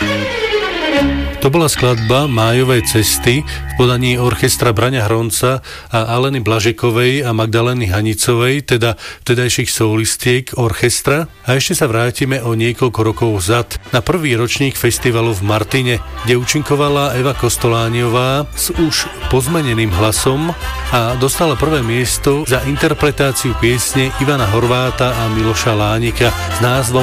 To bola skladba Májové cesty v podaní orchestra Braňa Hronca a Aleny Blažekovej a Magdalény Hanicovej, teda vtedajších solistiek orchestra. A ešte sa vrátime o niekoľko rokov vzad na prvý ročník festivalu v Martine, kde účinkovala Eva Kostolániová s už pozmeneným hlasom a dostala prvé miesto za interpretáciu piesne Ivana Horváta a Miloša Lánika s názvom